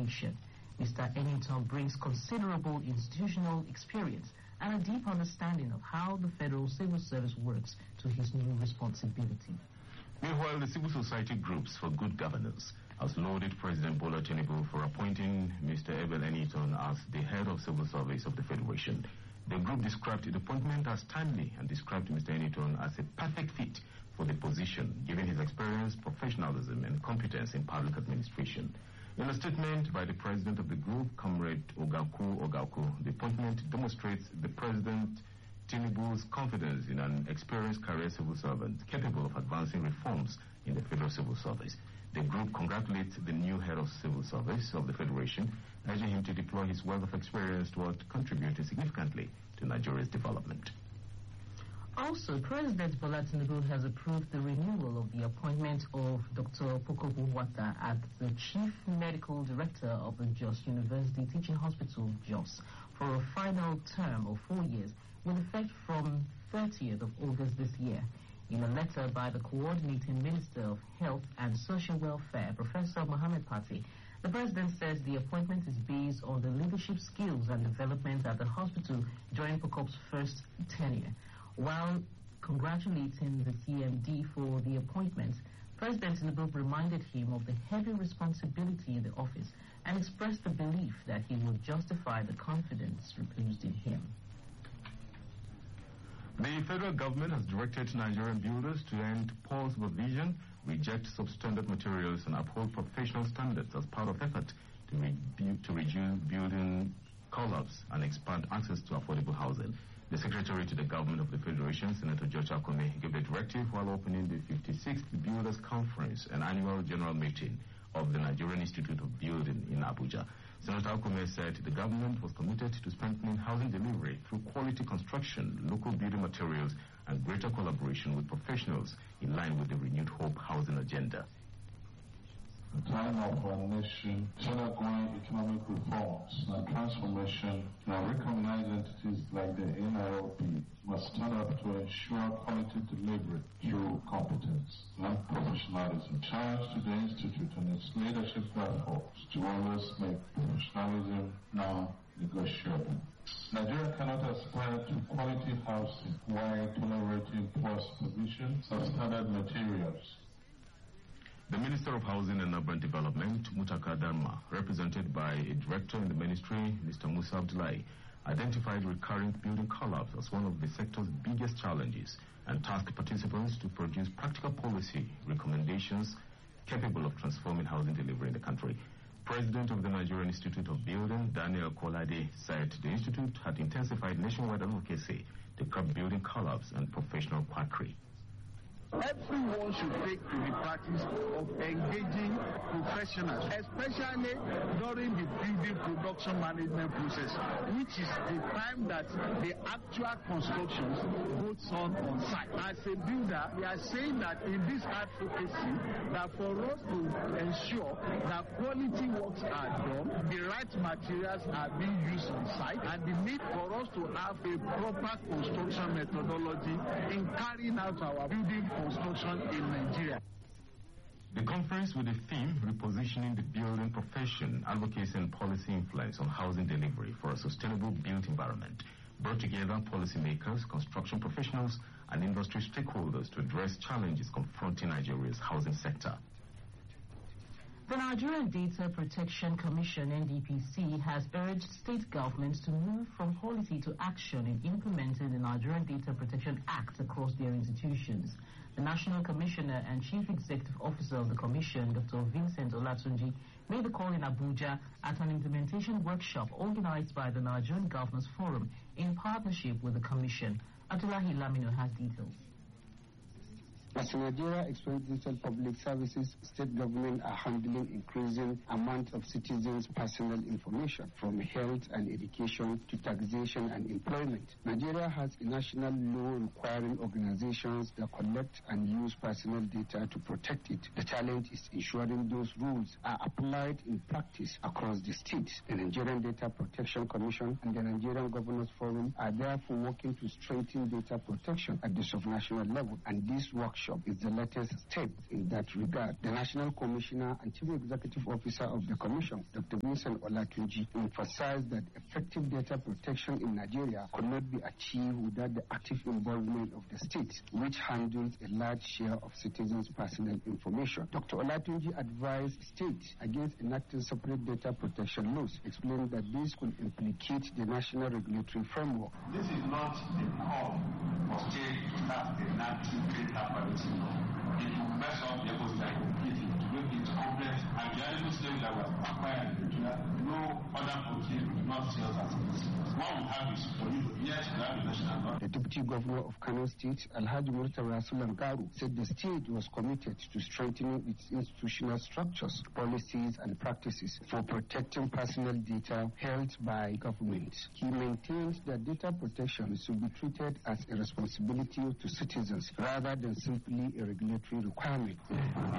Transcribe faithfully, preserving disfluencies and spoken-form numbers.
Commission. Mister Eniton brings considerable institutional experience and a deep understanding of how the Federal Civil Service works to his new responsibility. Meanwhile, the civil society groups for good governance has lauded President Bola Tinubu for appointing Mister Abel Eniton as the head of civil service of the Federation. The group described the appointment as timely and described Mister Eniton as a perfect fit for the position, given his experience, professionalism, and competence in public administration. In a statement by the president of the group, Comrade Ogaku Ogaku, the appointment demonstrates the President Tinubu's confidence in an experienced career civil servant capable of advancing reforms in the Federal Civil Service. The group congratulates the new head of civil service of the Federation, urging him to deploy his wealth of experience toward contributing significantly to Nigeria's development. Also, President Bola Tinubu has approved the renewal of the appointment of Doctor Pokobu Wata as the Chief Medical Director of the Jos University Teaching Hospital, Jos, for a final term of four years with effect from thirtieth of August this year. In a letter by the Coordinating Minister of Health and Social Welfare, Professor Mohammed Pati, the President says the appointment is based on the leadership skills and development at the hospital during Pokob's first tenure. While congratulating the C M D for the appointment, President Tinubu reminded him of the heavy responsibility in the office and expressed the belief that he will justify the confidence reposed in him. The federal government has directed Nigerian builders to end poor supervision, reject substandard materials, and uphold professional standards as part of effort to, re to reduce building collapse and expand access to affordable housing. The Secretary to the Government of the Federation, Senator George Akome, gave the directive while opening the fifty-sixth Builders Conference, an annual general meeting of the Nigerian Institute of Building in Abuja. Senator Akome said the government was committed to strengthening housing delivery through quality construction, local building materials, and greater collaboration with professionals in line with the Renewed Hope housing agenda. The time of our nation is undergoing economic reforms and transformation, and recognized entities like the N I L P must stand up to ensure quality delivery through competence and professionalism. Challenge to the Institute and its leadership platforms to always make professionalism non-negotiable. Nigeria cannot aspire to quality housing while tolerating poor supervision, substandard materials. The Minister of Housing and Urban Development, Mutaka Dharma, represented by a director in the ministry, Mister Musa Abdullahi, identified recurring building collapse as one of the sector's biggest challenges and tasked participants to produce practical policy recommendations capable of transforming housing delivery in the country. President of the Nigerian Institute of Building, Daniel Kolade, said the institute had intensified nationwide advocacy to curb building collapse and professional quackery. Everyone should take to the practice of engaging professionals, especially during the building production management process, which is the time that the actual construction goes on on site. As a builder, we are saying that in this advocacy, that for us to ensure that quality works are done, the right materials are being used on site, and the need for us to have a proper construction methodology in carrying out our building construction in Nigeria. The conference with the theme Repositioning the Building Profession, Advocacy and Policy Influence on Housing Delivery for a Sustainable Built Environment brought together policymakers, construction professionals, and industry stakeholders to address challenges confronting Nigeria's housing sector. The Nigerian Data Protection Commission, N D P C, has urged state governments to move from policy to action in implementing the Nigerian Data Protection Act across their institutions. The National Commissioner and Chief Executive Officer of the Commission, Doctor Vincent Olatunji, made the call in Abuja at an implementation workshop organized by the Nigerian Governors Forum in partnership with the Commission. Abdullahi Lamino has details. As Nigeria expands digital public services, state governments are handling increasing amount of citizens' personal information, from health and education to taxation and employment. Nigeria has a national law requiring organizations that collect and use personal data to protect it. The challenge is ensuring those rules are applied in practice across the states. The Nigerian Data Protection Commission and the Nigerian Governors Forum are therefore working to strengthen data protection at the subnational level, and this workshop workshop is the latest step in that regard. The National Commissioner and Chief Executive Officer of the Commission, Doctor Vincent Olatunji, emphasized that effective data protection in Nigeria could not be achieved without the active involvement of the state, which handles a large share of citizens' personal information. Doctor Olatunji advised states against enacting separate data protection laws, explaining that this could implicate the national regulatory framework. This is not the call for states to have enacting data privacy law. It will mess up the ecosystem completely, to make it complex, and the animal slaves that were acquired in Nigeria, no other country will not sell as it is. What we have is for you, yes, we have a national law. The Deputy Governor of Kano State, Alhaji Murtala Sulangaru, said the state was committed to strengthening its institutional structures, policies, and practices for protecting personal data held by government. He maintains that data protection should be treated as a responsibility to citizens rather than simply a regulatory requirement.